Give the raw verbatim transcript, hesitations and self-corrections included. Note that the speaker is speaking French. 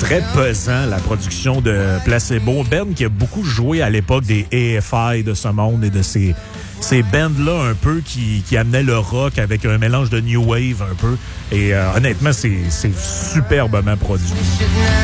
très pesant, la production de Placebo. Ben qui a beaucoup joué à l'époque des A F I de ce monde et de ces, ces bands-là un peu qui, qui amenaient le rock avec un mélange de new wave un peu. Et euh, honnêtement, c'est, c'est superbement produit.